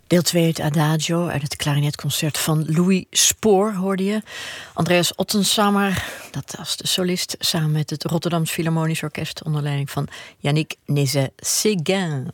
Deel 2, het Adagio uit het klarinetconcert van Louis Spohr, hoorde je. Andreas Ottensamer, dat was de solist, samen met het Rotterdams Philharmonisch Orkest onder leiding van Yannick Nézet-Séguin.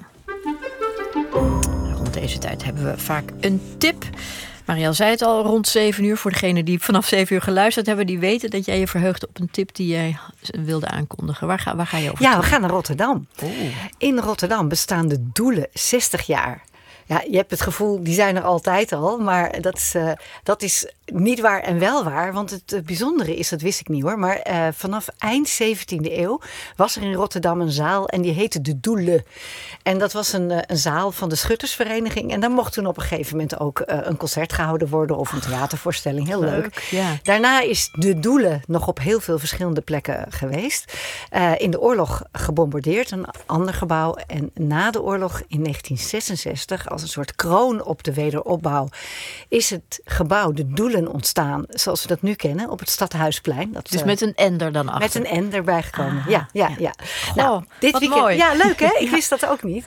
Rond deze tijd hebben we vaak een tip. Marielle zei het al, rond 7 uur. Voor degenen die vanaf 7 uur geluisterd hebben, die weten dat jij je verheugt op een tip die jij wilde aankondigen. Waar ga je over? Ja, we gaan naar Rotterdam. Oh. In Rotterdam bestaan de Doelen 60 jaar. Ja, je hebt het gevoel, die zijn er altijd al. Maar dat is niet waar en wel waar. Want het bijzondere is, dat wist ik niet hoor. Maar vanaf eind 17e eeuw was er in Rotterdam een zaal. En die heette de Doelen. En dat was een zaal van de schuttersvereniging. En daar mocht toen op een gegeven moment ook een concert gehouden worden. Of een theatervoorstelling. Heel leuk. Ja. Daarna is de Doelen nog op heel veel verschillende plekken geweest. In de oorlog gebombardeerd. Een ander gebouw. En na de oorlog in 1966... als een soort kroon op de wederopbouw, is het gebouw de Doelen ontstaan zoals we dat nu kennen op het Stadhuisplein. Dus met een N er dan achter? Met een N erbij gekomen, ja. Goh, nou, dit wat weekend, mooi. Ja, leuk hè? Ik wist dat ook niet.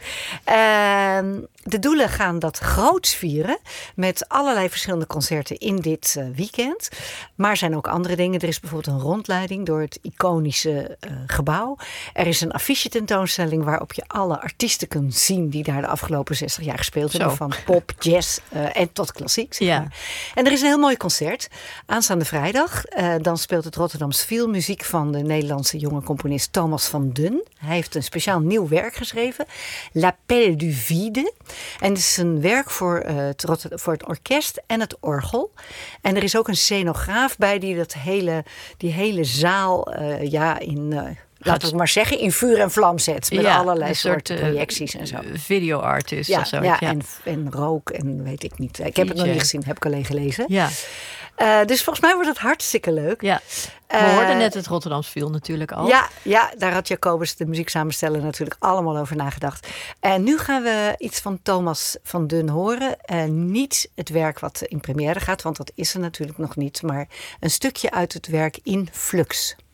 De Doelen gaan dat groots vieren met allerlei verschillende concerten in dit weekend. Maar er zijn ook andere dingen. Er is bijvoorbeeld een rondleiding door het iconische gebouw. Er is een affiche-tentoonstelling waarop je alle artiesten kunt zien die daar de afgelopen 60 jaar gespeeld hebben. Van pop, jazz en tot klassiek. Zeg maar. En er is een heel mooi concert. Aanstaande vrijdag. Dan speelt het Rotterdams Philmuziek van de Nederlandse jonge componist Thomas van Dun. Hij heeft een speciaal nieuw werk geschreven. L'Appel du Vide. En het is een werk voor het orkest en het orgel. En er is ook een scenograaf bij die hele zaal laten we maar zeggen, in vuur en vlam zet. Met allerlei soorten projecties en zo. Video-artist of zo. Ja, en rook en weet ik niet. Ik heb het nog niet gezien, heb ik alleen gelezen. Ja. Dus volgens mij wordt het hartstikke leuk. Ja. We hoorden net het Rotterdams Phil natuurlijk al. Ja, daar had Jacobus, de muzieksamensteller, natuurlijk allemaal over nagedacht. En nu gaan we iets van Thomas van Dun horen. Niet het werk wat in première gaat, want dat is er natuurlijk nog niet. Maar een stukje uit het werk In Flux.